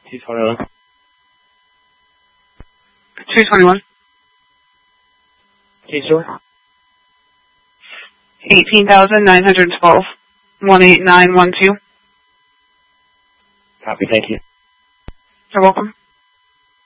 221. 221. K-Store? 18,912. 18912. Copy, thank you. You're welcome.